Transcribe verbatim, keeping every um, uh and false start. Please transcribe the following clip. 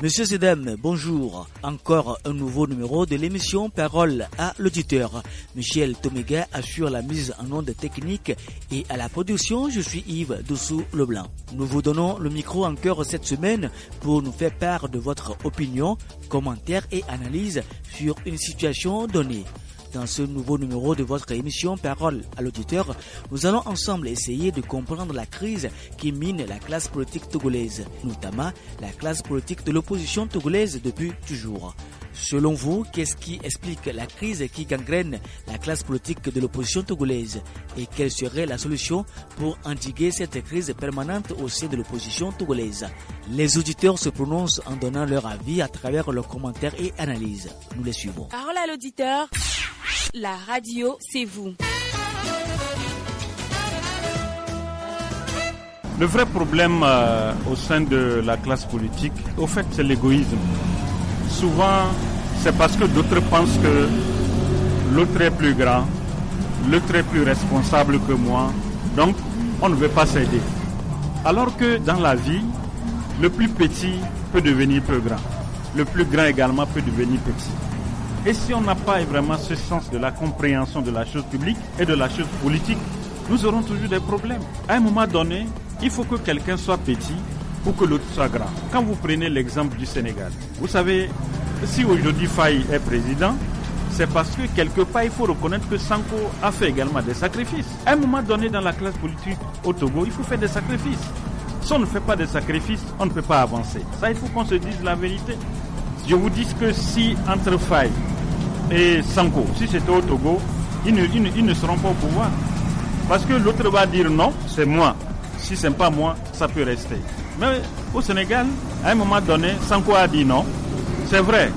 Messieurs et dames, bonjour. Encore un nouveau numéro de l'émission Parole à l'auditeur. Michel Toméga assure la mise en onde technique et à la production, je suis Yves Dossou-Leblanc. Nous vous donnons le micro encore cette semaine pour nous faire part de votre opinion, commentaires et analyse sur une situation donnée. Dans ce nouveau numéro de votre émission Parole à l'auditeur, nous allons ensemble essayer de comprendre la crise qui mine la classe politique togolaise, notamment la classe politique de l'opposition togolaise depuis toujours. Selon vous, qu'est-ce qui explique la crise qui gangrène la classe politique de l'opposition togolaise et quelle serait la solution pour endiguer cette crise permanente au sein de l'opposition togolaise? Les auditeurs se prononcent en donnant leur avis à travers leurs commentaires et analyses. Nous les suivons. Parole à l'auditeur. La radio, c'est vous. Le vrai problème euh, au sein de la classe politique, au fait, c'est l'égoïsme. Souvent, c'est parce que d'autres pensent que l'autre est plus grand, l'autre est plus responsable que moi, donc on ne veut pas s'aider. Alors que dans la vie, le plus petit peut devenir plus grand, le plus grand également peut devenir petit. Et si on n'a pas vraiment ce sens de la compréhension de la chose publique et de la chose politique, nous aurons toujours des problèmes. À un moment donné, il faut que quelqu'un soit petit pour que l'autre soit grand. Quand vous prenez l'exemple du Sénégal, vous savez, si aujourd'hui Faye est président, c'est parce que quelque part, il faut reconnaître que Sanko a fait également des sacrifices. À un moment donné, dans la classe politique au Togo, il faut faire des sacrifices. Si on ne fait pas des sacrifices, on ne peut pas avancer. Ça, il faut qu'on se dise la vérité. Je vous dis que si entre Faye et Sanko, si c'était au Togo, ils ne, ils, ne, ils ne seront pas au pouvoir. Parce que l'autre va dire non, c'est moi. Si ce n'est pas moi, ça peut rester. Mais au Sénégal, à un moment donné, Sanko a dit non. C'est vrai,